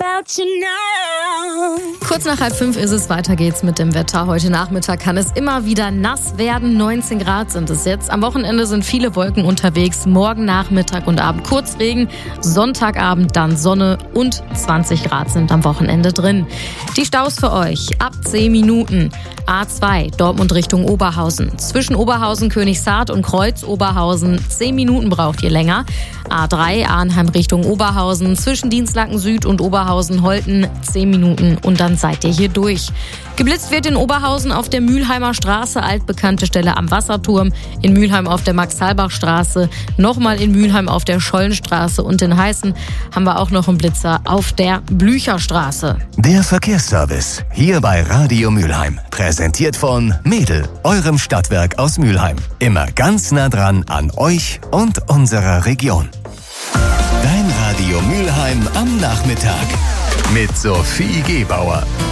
about you now. Kurz nach 4:30 ist es, weiter geht's mit dem Wetter. Heute Nachmittag kann es immer wieder nass werden. 19 Grad sind es jetzt. Am Wochenende sind viele Wolken unterwegs. Morgen Nachmittag und Abend kurz Regen. Sonntagabend dann Sonne und 20 Grad sind am Wochenende drin. Die Staus für euch ab 10 Minuten. A2 Dortmund Richtung Oberhausen. Zwischen Oberhausen, Königshardt und Kreuz Oberhausen 10 Minuten braucht ihr länger. A3 Arnheim Richtung Oberhausen. Zwischen Dienstlaken Süd und Oberhausen-Holten 10 Minuten und dann seid ihr hier durch. Geblitzt wird in Oberhausen auf der Mülheimer Straße, altbekannte Stelle am Wasserturm, in Mülheim auf der Max-Halbach-Straße, nochmal in Mülheim auf der Schollenstraße und in Heißen haben wir auch noch einen Blitzer auf der Blücherstraße. Der Verkehrsservice hier bei Radio Mülheim, präsentiert von Mädel, eurem Stadtwerk aus Mülheim. Immer ganz nah dran an euch und unserer Region. Dein Radio Mülheim am Nachmittag mit Sophie Gebauer.